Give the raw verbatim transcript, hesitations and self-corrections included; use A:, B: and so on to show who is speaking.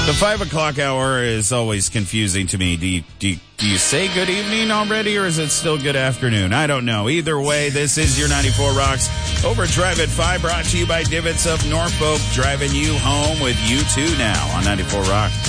A: The five o'clock hour is always confusing to me. Do you, do you, do you say good evening already, or is it still good afternoon? I don't know. Either way, this is your ninety-four Rocks Overdrive at five, brought to you by Divots of Norfolk, driving you home with you two now on ninety-four Rock.